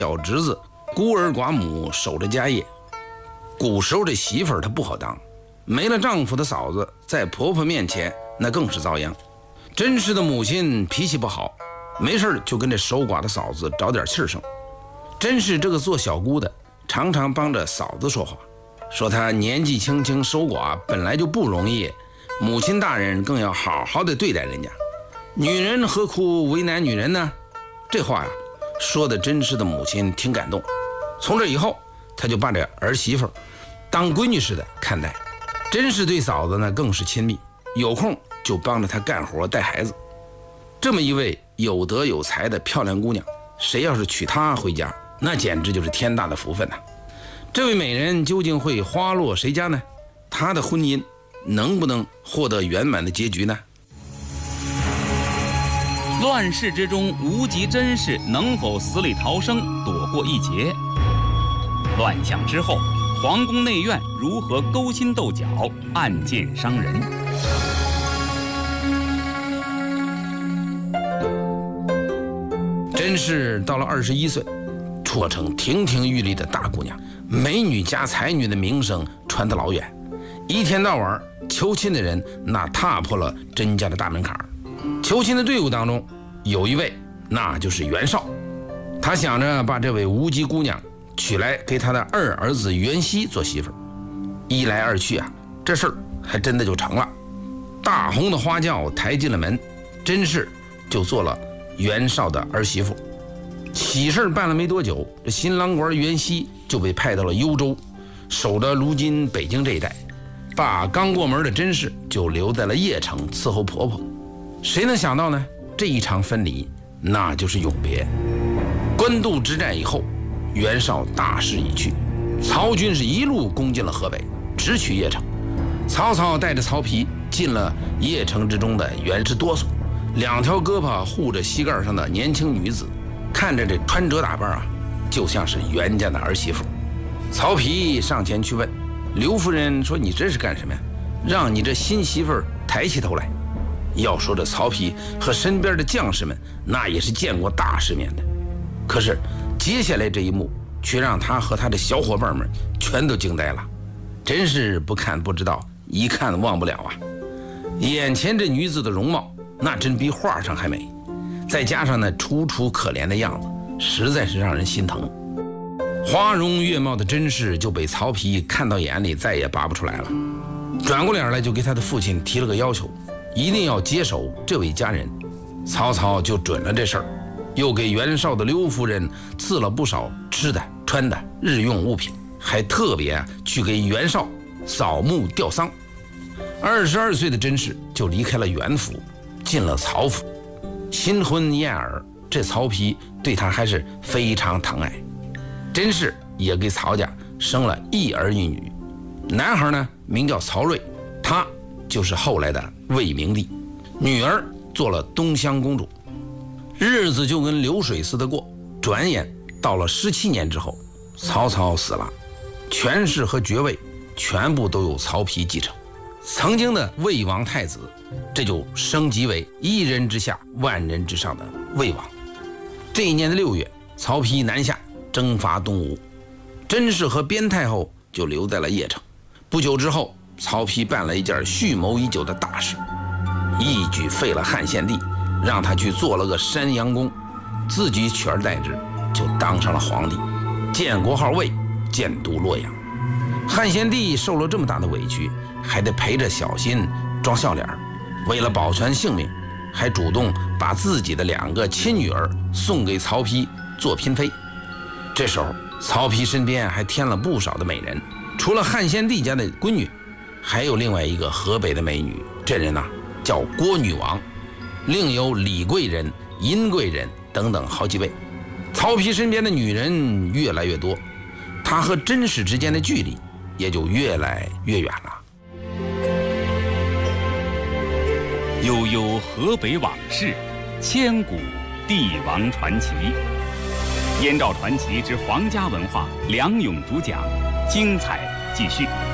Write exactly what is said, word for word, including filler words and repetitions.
小侄子孤儿寡母守着家业。古时候这媳妇儿她不好当，没了丈夫的嫂子在婆婆面前那更是遭殃。甄氏的母亲脾气不好，没事就跟这守寡的嫂子找点气生。甄氏这个做小姑的常常帮着嫂子说话，说她年纪轻轻守寡本来就不容易，母亲大人更要好好的对待人家，女人何苦为难女人呢？这话呀说的甄氏的母亲挺感动，从这以后她就把这儿媳妇当闺女似的看待。甄氏对嫂子呢更是亲密，有空就帮着她干活带孩子。这么一位有德有才的漂亮姑娘，谁要是娶她回家，那简直就是天大的福分呐！这位美人究竟会花落谁家呢？她的婚姻能不能获得圆满的结局呢？ 乱世之中，无极甄氏能否死里逃生，躲过一劫？乱象之后，皇宫内院如何勾心斗角，暗箭伤人？ 甄氏到了二十一岁，绰成亭亭玉立的大姑娘，美女加才女的名声传得老远，一天到晚求亲的人那踏破了甄家的大门槛。求亲的队伍当中有一位，那就是袁绍。他想着把这位无极姑娘娶来给他的二儿子袁熙做媳妇儿。一来二去啊，这事儿还真的就成了。大红的花轿抬进了门，甄氏就做了袁绍的儿媳妇。喜事办了没多久，这新郎官袁熙就被派到了幽州，守着如今北京这一带，把刚过门的甄氏就留在了邺城伺候婆婆。谁能想到呢？这一场分离，那就是永别。官渡之战以后，袁绍大势已去，曹军是一路攻进了河北，直取邺城。曹操带着曹丕进了邺城之中的袁氏哆嗦，两条胳膊护着膝盖上的年轻女子，看着这穿着打扮啊，就像是袁家的儿媳妇。曹丕上前去问刘夫人说：“你这是干什么呀？让你这新媳妇儿抬起头来。”要说这曹丕和身边的将士们那也是见过大世面的，可是接下来这一幕却让他和他的小伙伴们全都惊呆了。真是不看不知道，一看忘不了啊！眼前这女子的容貌那真比画上还美，再加上那楚楚可怜的样子，实在是让人心疼。花容月貌的甄氏就被曹丕看到眼里，再也拔不出来了。转过脸来就给他的父亲提了个要求，一定要接手这位家人。曹操就准了这事儿，又给袁绍的刘夫人赐了不少吃的穿的日用物品，还特别去给袁绍扫墓吊丧。二十二岁的甄氏就离开了袁府，进了曹府。新婚燕尔，这曹丕对他还是非常疼爱。甄氏也给曹家生了一儿一女，男孩呢名叫曹睿，他就是后来的魏明帝，女儿做了东乡公主。日子就跟流水似的过，转眼到了十七年之后，曹操死了，权势和爵位全部都由曹丕继承。曾经的魏王太子，这就升级为一人之下万人之上的魏王。这一年的六月，曹丕南下征伐东吴，甄氏和边太后就留在了邺城。不久之后，曹丕办了一件蓄谋已久的大事，一举废了汉献帝，让他去做了个山阳公，自己取而代之，就当上了皇帝，建国号魏，建都洛阳。汉献帝受了这么大的委屈，还得陪着小心装笑脸，为了保全性命，还主动把自己的两个亲女儿送给曹丕做嫔妃。这时候曹丕身边还添了不少的美人，除了汉献帝家的闺女，还有另外一个河北的美女，这人呢叫郭女王，另有李贵人、殷贵人等等好几位。曹丕身边的女人越来越多，他和甄氏之间的距离也就越来越远了。 悠悠河北往事，千古帝王传奇。燕赵传奇之皇家文化，梁咏主讲，精彩继续。